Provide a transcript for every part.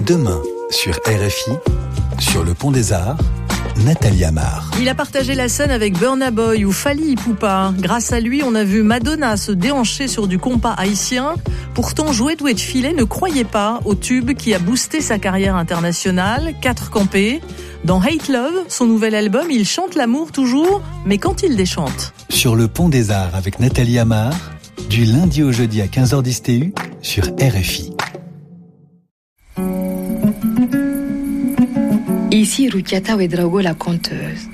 Demain, sur RFI, sur le Pont des Arts, Nathalie Amar. Il a partagé la scène avec Burna Boy ou Fally Ipupa. Grâce à lui, on a vu Madonna se déhancher sur du compas haïtien. Pourtant, Jouet Doué de Filet ne croyait pas au tube qui a boosté sa carrière internationale, 4 campés. Dans Hate Love, son nouvel album, il chante l'amour toujours, mais quand il déchante. Sur le Pont des Arts avec Nathalie Amar, du lundi au jeudi à 15h10 TU sur RFI. Ici Rukiata Ouedraogo, la conteuse.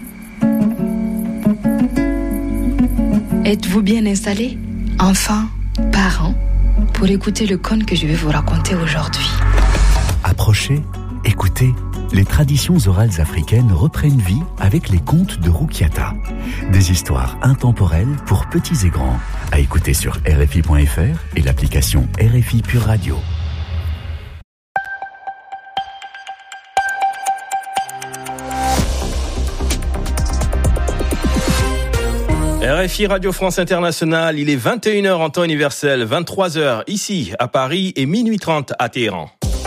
Êtes-vous bien installés, enfants, parents, pour écouter le conte que je vais vous raconter aujourd'hui? Approchez, écoutez. Les traditions orales africaines reprennent vie avec les contes de Rukiata. Des histoires intemporelles pour petits et grands. À écouter sur RFI.fr et l'application RFI Pure Radio. RFI Radio France Internationale, il est 21h en temps universel, 23h ici à Paris et minuit 30 à Téhéran.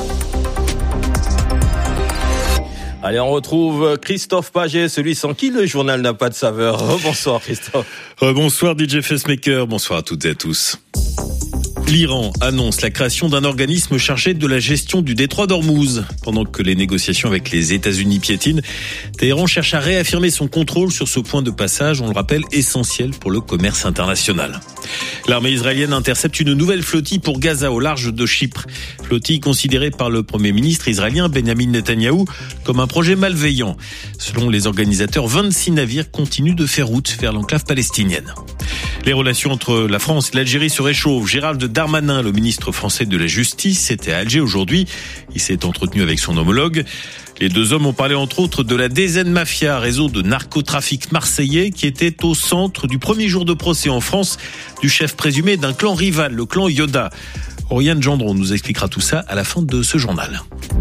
Allez, on retrouve Christophe Paget, celui sans qui le journal n'a pas de saveur. Bonsoir Christophe. Bonsoir DJ Facemaker, bonsoir à toutes et à tous. L'Iran annonce la création d'un organisme chargé de la gestion du détroit d'Ormuz. Pendant que les négociations avec les États-Unis piétinent, Téhéran cherche à réaffirmer son contrôle sur ce point de passage, on le rappelle, essentiel pour le commerce international. L'armée israélienne intercepte une nouvelle flottille pour Gaza au large de Chypre. Flottille considérée par le Premier ministre israélien Benjamin Netanyahou comme un projet malveillant. Selon les organisateurs, 26 navires continuent de faire route vers l'enclave palestinienne. Les relations entre la France et l'Algérie se réchauffent. Gérald Darmanin, le ministre français de la Justice, était à Alger aujourd'hui. Il s'est entretenu avec son homologue. Les deux hommes ont parlé entre autres de la DZ Mafia, réseau de narcotrafic marseillais qui était au centre du premier jour de procès en France du chef présumé d'un clan rival, le clan Yoda. Oriane Gendron nous expliquera tout ça à la fin de ce journal.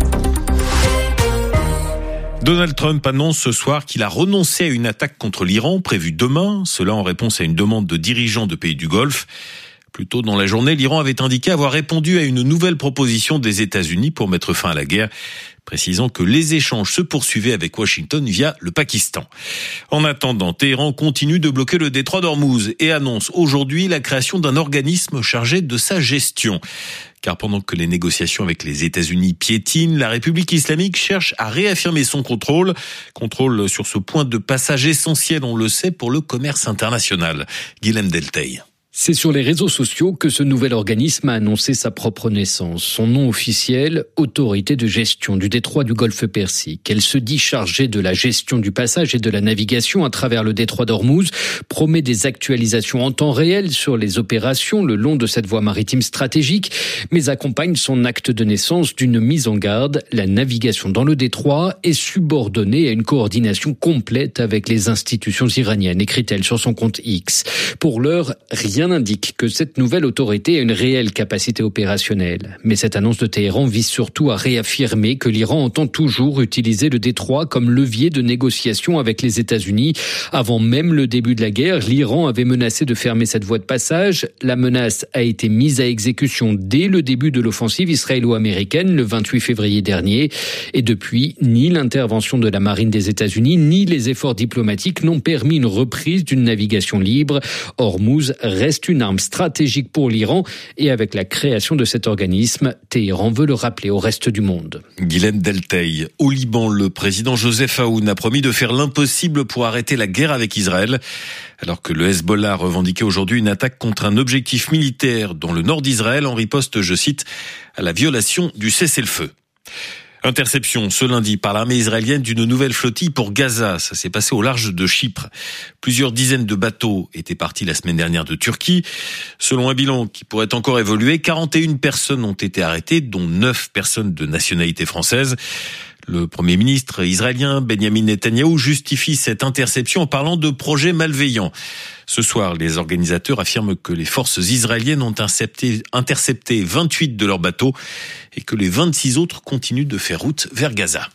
Donald Trump annonce ce soir qu'il a renoncé à une attaque contre l'Iran prévue demain, cela en réponse à une demande de dirigeants de pays du Golfe. Plus tôt dans la journée, l'Iran avait indiqué avoir répondu à une nouvelle proposition des États-Unis pour mettre fin à la guerre, précisant que les échanges se poursuivaient avec Washington via le Pakistan. En attendant, Téhéran continue de bloquer le détroit d'Ormuz et annonce aujourd'hui la création d'un organisme chargé de sa gestion. Car pendant que les négociations avec les États-Unis piétinent, la République islamique cherche à réaffirmer son contrôle. Contrôle sur ce point de passage essentiel, on le sait, pour le commerce international. Guilhem Delteil. C'est sur les réseaux sociaux que ce nouvel organisme a annoncé sa propre naissance. Son nom officiel, Autorité de gestion du détroit du Golfe Persique. Elle se dit chargée de la gestion du passage et de la navigation à travers le détroit d'Ormuz, promet des actualisations en temps réel sur les opérations le long de cette voie maritime stratégique, mais accompagne son acte de naissance d'une mise en garde. La navigation dans le détroit est subordonnée à une coordination complète avec les institutions iraniennes, écrit-elle sur son compte X. Pour l'heure, rien indique que cette nouvelle autorité a une réelle capacité opérationnelle. Mais cette annonce de Téhéran vise surtout à réaffirmer que l'Iran entend toujours utiliser le détroit comme levier de négociation avec les États-Unis. Avant même le début de la guerre, l'Iran avait menacé de fermer cette voie de passage. La menace a été mise à exécution dès le début de l'offensive israélo-américaine le 28 février dernier. Et depuis, ni l'intervention de la marine des États-Unis, ni les efforts diplomatiques n'ont permis une reprise d'une navigation libre. Ormuz reste une arme stratégique pour l'Iran et avec la création de cet organisme, Téhéran veut le rappeler au reste du monde. Guilhem Delteil. Au Liban, le président Joseph Aoun a promis de faire l'impossible pour arrêter la guerre avec Israël. Alors que le Hezbollah revendiquait aujourd'hui une attaque contre un objectif militaire dans le nord d'Israël en riposte, je cite, à la violation du cessez-le-feu. Interception ce lundi par l'armée israélienne d'une nouvelle flottille pour Gaza. Ça s'est passé au large de Chypre. Plusieurs dizaines de bateaux étaient partis la semaine dernière de Turquie. Selon un bilan qui pourrait encore évoluer, 41 personnes ont été arrêtées, dont 9 personnes de nationalité française. Le Premier ministre israélien Benjamin Netanyahou justifie cette interception en parlant de projet malveillant. Ce soir, les organisateurs affirment que les forces israéliennes ont intercepté 28 de leurs bateaux et que les 26 autres continuent de faire route vers Gaza.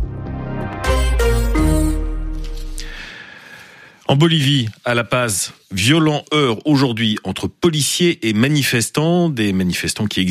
En Bolivie, à La Paz, violent heurt aujourd'hui entre policiers et manifestants, des manifestants qui